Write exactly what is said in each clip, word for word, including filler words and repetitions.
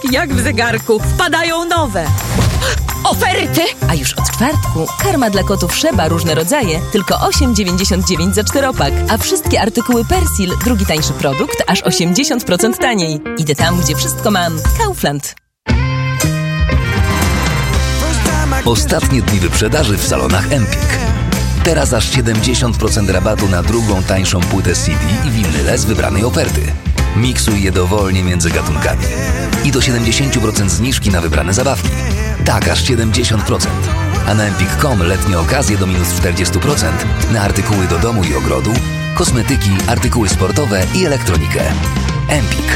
Jak w zegarku, wpadają nowe. Oferty! A już od czwartku karma dla kotów Szeba różne rodzaje, tylko osiem dziewięćdziesiąt dziewięć za czteropak, a wszystkie artykuły Persil, drugi tańszy produkt, aż osiemdziesiąt procent taniej. Idę tam, gdzie wszystko mam. Kaufland. Ostatnie dni wyprzedaży w salonach Empik. Teraz aż siedemdziesiąt procent rabatu na drugą tańszą płytę C D i winyle z wybranej oferty. Miksuj je dowolnie między gatunkami. I do siedemdziesiąt procent zniżki na wybrane zabawki. Tak, aż siedemdziesiąt procent. A na empik kropka com letnie okazje do minus czterdzieści procent na artykuły do domu i ogrodu, kosmetyki, artykuły sportowe i elektronikę. Empik.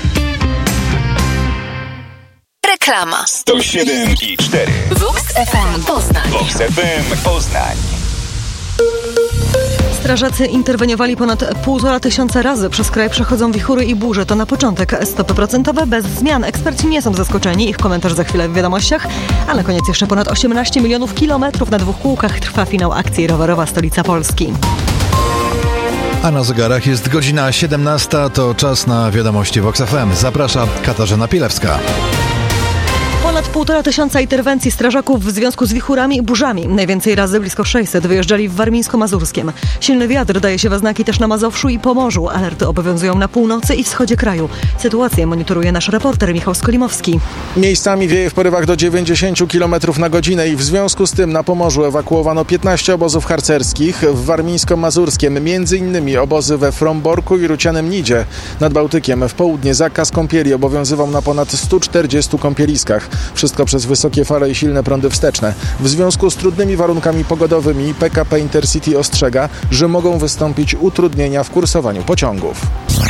Reklama. sto siedem i cztery. Vox F M Poznań. Vox F M Poznań. Strażacy interweniowali ponad półtora tysiąca razy. Przez kraj przechodzą wichury i burze. To na początek stopy procentowe bez zmian. Eksperci nie są zaskoczeni. Ich komentarz za chwilę w wiadomościach. A na koniec jeszcze ponad osiemnaście milionów kilometrów na dwóch kółkach trwa finał akcji rowerowa Stolica Polski. A na zegarach jest godzina siedemnasta. To czas na wiadomości Vox F M. Zaprasza Katarzyna Pilewska. Ponad półtora tysiąca interwencji strażaków w związku z wichurami i burzami. Najwięcej razy, blisko sześćset, wyjeżdżali w Warmińsko-Mazurskiem. Silny wiatr daje się we znaki też na Mazowszu i Pomorzu. Alerty obowiązują na północy i wschodzie kraju. Sytuację monitoruje nasz reporter Michał Skolimowski. Miejscami wieje w porywach do dziewięćdziesiąt kilometrów na godzinę i w związku z tym na Pomorzu ewakuowano piętnaście obozów harcerskich. W Warmińsko-Mazurskiem między innymi obozy we Fromborku i Rucianem Nidzie. Nad Bałtykiem w południe zakaz kąpieli obowiązywał na ponad stu czterdziestu kąpieliskach. Wszystko przez wysokie fale i silne prądy wsteczne. W związku z trudnymi warunkami pogodowymi P K P Intercity ostrzega, że mogą wystąpić utrudnienia w kursowaniu pociągów.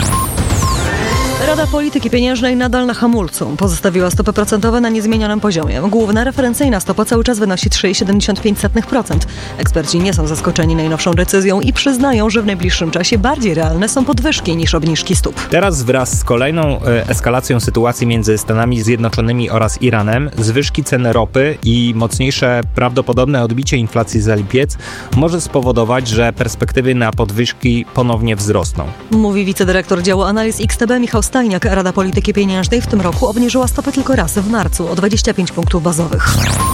Rada Polityki Pieniężnej nadal na hamulcu. Pozostawiła stopy procentowe na niezmienionym poziomie. Główna referencyjna stopa cały czas wynosi trzy przecinek siedemdziesiąt pięć procent. Eksperci nie są zaskoczeni najnowszą decyzją i przyznają, że w najbliższym czasie bardziej realne są podwyżki niż obniżki stóp. Teraz wraz z kolejną e, eskalacją sytuacji między Stanami Zjednoczonymi oraz Iranem, zwyżki ceny ropy i mocniejsze prawdopodobne odbicie inflacji za lipiec może spowodować, że perspektywy na podwyżki ponownie wzrosną. Mówi wicedyrektor działu analiz X T B Michał Stajniak. Rada Polityki Pieniężnej w tym roku obniżyła stopę tylko raz w marcu o dwadzieścia pięć punktów bazowych.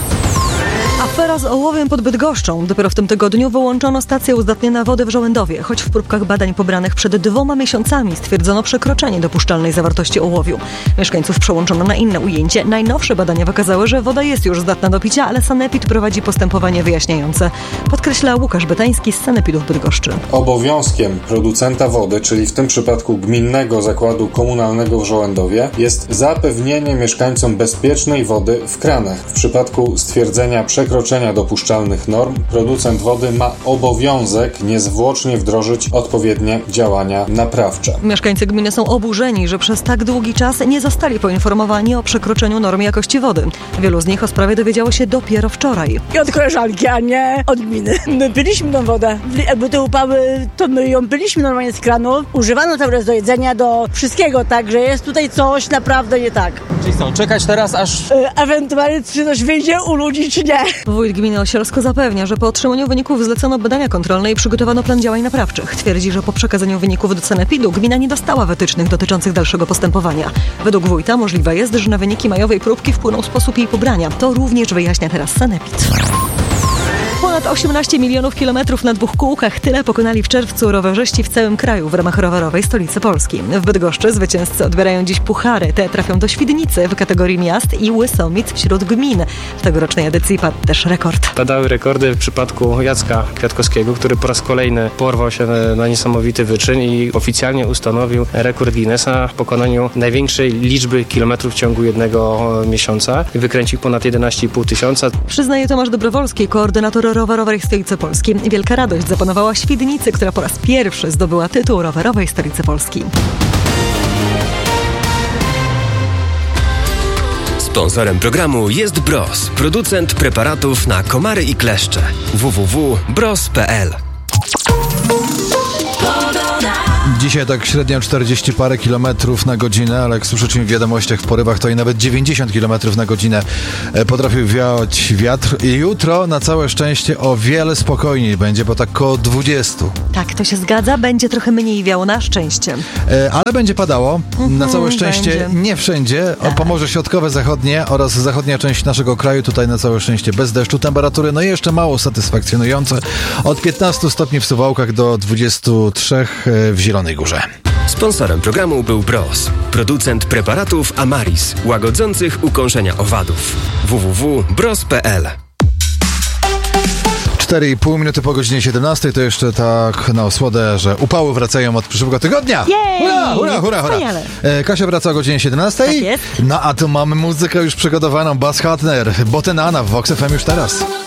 Afera z ołowiem pod Bydgoszczą. Dopiero w tym tygodniu wyłączono stację uzdatniania wody w Żołędowie, choć w próbkach badań pobranych przed dwoma miesiącami stwierdzono przekroczenie dopuszczalnej zawartości ołowiu. Mieszkańców przełączono na inne ujęcie. Najnowsze badania wykazały, że woda jest już zdatna do picia, ale Sanepid prowadzi postępowanie wyjaśniające. Podkreśla Łukasz Bytański z Sanepidów Bydgoszczy. Obowiązkiem producenta wody, czyli w tym przypadku Gminnego Zakładu Komunalnego w Żołędowie, jest zapewnienie mieszkańcom bezpiecznej wody w kranach. W przypadku stwierdzenia przekroczenia dopuszczalnych norm, producent wody ma obowiązek niezwłocznie wdrożyć odpowiednie działania naprawcze. Mieszkańcy gminy są oburzeni, że przez tak długi czas nie zostali poinformowani o przekroczeniu norm jakości wody. Wielu z nich o sprawie dowiedziało się dopiero wczoraj. I od koleżanki, a nie od gminy. My piliśmy tą wodę. Jakby te upały, to my ją piliśmy normalnie z kranu. Używano cały czas do jedzenia, do wszystkiego, także jest tutaj coś naprawdę nie tak. Czyli co, czekać teraz aż... E, ewentualnie czy coś wyjdzie u ludzi, czy nie. Wójt gminy Osielsko zapewnia, że po otrzymaniu wyników zlecono badania kontrolne i przygotowano plan działań naprawczych. Twierdzi, że po przekazaniu wyników do Sanepidu gmina nie dostała wytycznych dotyczących dalszego postępowania. Według wójta możliwe jest, że na wyniki majowej próbki wpłynął sposób jej pobrania. To również wyjaśnia teraz Sanepid. Ponad osiemnaście milionów kilometrów na dwóch kółkach. Tyle pokonali w czerwcu rowerzyści w całym kraju w ramach rowerowej Stolicy Polski. W Bydgoszczy zwycięzcy odbierają dziś puchary. Te trafią do Świdnicy w kategorii miast i Łysomic wśród gmin. W tegorocznej edycji padł też rekord. Padały rekordy w przypadku Jacka Kwiatkowskiego, który po raz kolejny porwał się na niesamowity wyczyn i oficjalnie ustanowił rekord Guinnessa w pokonaniu największej liczby kilometrów w ciągu jednego miesiąca. Wykręcił ponad jedenaście i pół tysiąca. Przyznaje Tomasz Dobrowolski, koordynator rowerowej Stolicy Polski. Wielka radość zapanowała Świdnicy, która po raz pierwszy zdobyła tytuł rowerowej Stolicy Polski. Sponsorem programu jest Bros, producent preparatów na komary i kleszcze. w w w kropka bros kropka p l Dzisiaj tak średnio czterdzieści parę kilometrów na godzinę, ale jak słyszycie w wiadomościach w porywach, to i nawet dziewięćdziesiąt kilometrów na godzinę potrafił wiać wiatr. I jutro na całe szczęście o wiele spokojniej będzie, bo tak koło dwudziestu. Tak, to się zgadza. Będzie trochę mniej wiało, na szczęście. Ale będzie padało. Mhm, na całe szczęście będzie. Nie wszędzie. O, Pomorze Środkowe, Zachodnie oraz zachodnia część naszego kraju. Tutaj na całe szczęście bez deszczu. Temperatury no jeszcze mało satysfakcjonujące. Od piętnastu stopni w Suwałkach do dwudziestu trzech w Zielonej Górze. Sponsorem programu był Bros, producent preparatów Amaris, łagodzących ukąszenia owadów. w w w kropka bros kropka p l cztery i pół minuty po godzinie siedemnastej, to jeszcze tak na osłodę, że upały wracają od przyszłego tygodnia. Jej! Hurra, hurra, hurra, hurra. E, Kasia wraca o godzinie siedemnastej. Tak jest. No a tu mamy muzykę już przygotowaną. Bas Hartner, Botenana w Vox F M już teraz.